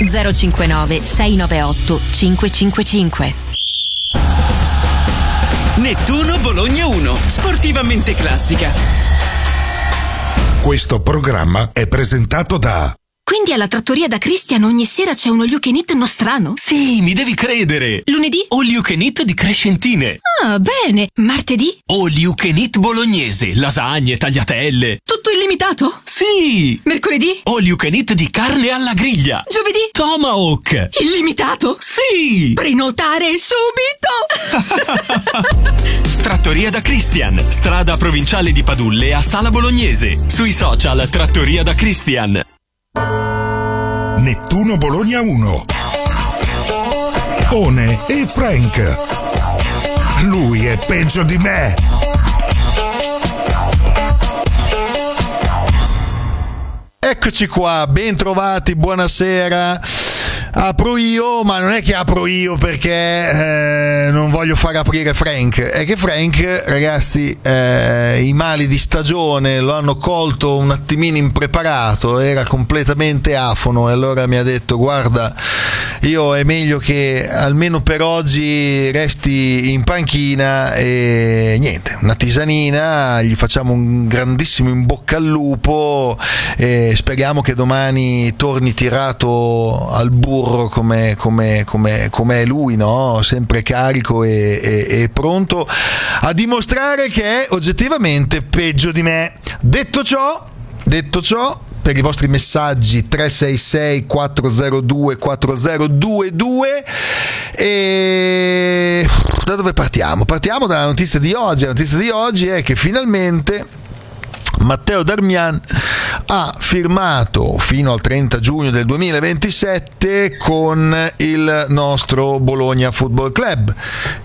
059 698 555. Nettuno Bologna 1, sportivamente classica. Questo programma è presentato da... Quindi alla trattoria da Christian ogni sera c'è uno you can eat nostrano? Sì, mi devi credere. Lunedì? All you can eat di Crescentine. Ah, bene. Martedì? All you can eat bolognese, lasagne, tagliatelle. Tutto illimitato? Sì. Mercoledì? All you can eat di carne alla griglia. Giovedì? Tomahawk. Illimitato? Sì. Prenotare subito! Trattoria da Christian, strada provinciale di Padulle a Sala Bolognese. Sui social Trattoria da Christian. Nettuno Bologna 1. One e Frank. Lui è peggio di me. Eccoci qua, ben trovati, buonasera. Apro io, ma non è che apro io perché non voglio far aprire Frank. È che Frank, ragazzi, i mali di stagione lo hanno colto un attimino impreparato, era completamente afono e allora mi ha detto: guarda, io è meglio che almeno per oggi resti in panchina e niente, una tisanina, gli facciamo un grandissimo in bocca al lupo e speriamo che domani torni tirato al burro come è lui, no? Sempre carico e pronto a dimostrare che è oggettivamente peggio di me. Detto ciò, per i vostri messaggi 366 402 4022 e da dove partiamo? Partiamo dalla notizia di oggi. La notizia di oggi è che finalmente Matteo Darmian ha firmato fino al 30 giugno del 2027 con il nostro Bologna Football Club,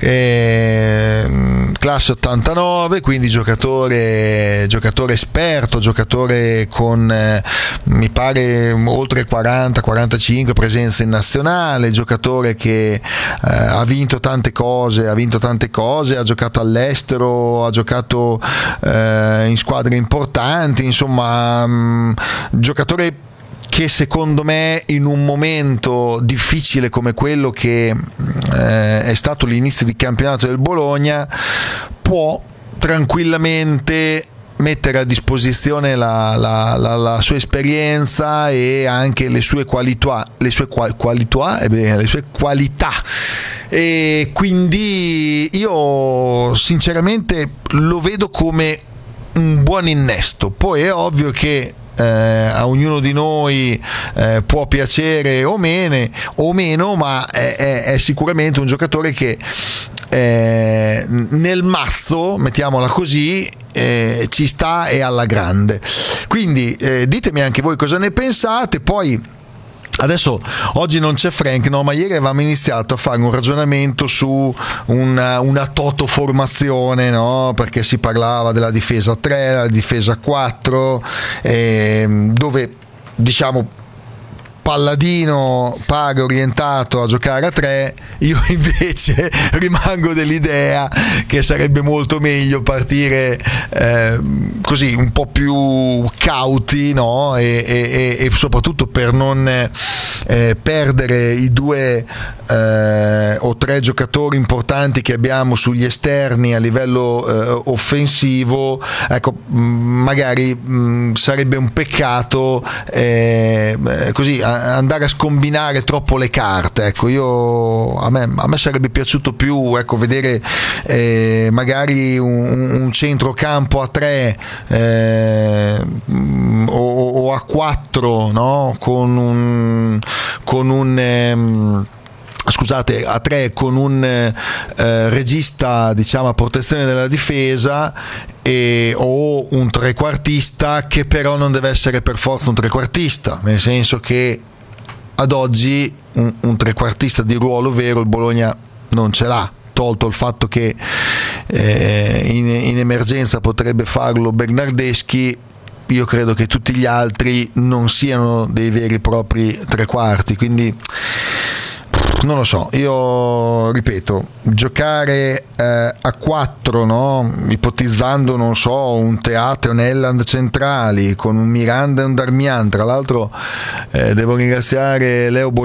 classe 89, quindi giocatore esperto, giocatore con mi pare oltre 40-45 presenze in nazionale, giocatore che ha vinto tante cose, ha giocato all'estero, ha giocato in squadre importanti, insomma, giocatore che secondo me in un momento difficile come quello che è stato l'inizio di campionato del Bologna può tranquillamente mettere a disposizione la sua esperienza e anche le sue qualità, e quindi io sinceramente lo vedo come un buon innesto. Poi è ovvio che a ognuno di noi può piacere o meno, ma è sicuramente un giocatore che nel mazzo, mettiamola così, ci sta e alla grande. Quindi ditemi anche voi cosa ne pensate. Poi adesso oggi non c'è Frank, no, ma ieri avevamo iniziato a fare un ragionamento su una totoformazione, no? Perché si parlava della difesa 3, la difesa 4, dove diciamo Palladino pare orientato a giocare a 3, io invece rimango dell'idea che sarebbe molto meglio partire così un po' più cauti, no? E soprattutto per non perdere i 2 o 3 giocatori importanti che abbiamo sugli esterni a livello offensivo. Ecco, magari sarebbe un peccato così andare a scombinare troppo le carte. Ecco, a me sarebbe piaciuto più, ecco, vedere magari un centrocampo a 3 o a 4, no? Scusate, a 3 con un regista, diciamo, a protezione della difesa o un trequartista che però non deve essere per forza un trequartista, nel senso che ad oggi un trequartista di ruolo vero il Bologna non ce l'ha, tolto il fatto che in emergenza potrebbe farlo Bernardeschi. Io credo che tutti gli altri non siano dei veri e propri trequarti, quindi non lo so. Io ripeto, giocare a 4, no? Ipotizzando, non so, un Teate o un Elland centrali con un Miranda e un Darmian. Tra l'altro devo ringraziare Leo